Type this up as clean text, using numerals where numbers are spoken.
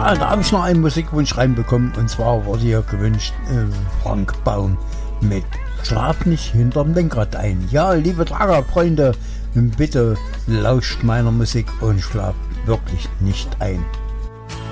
Ja, da habe ich noch einen Musikwunsch reinbekommen und zwar wurde hier gewünscht Frank Baum mit Schlaf nicht hinterm Lenkrad ein. Ja, liebe Tragerfreunde, bitte lauscht meiner Musik und schlaft wirklich nicht ein.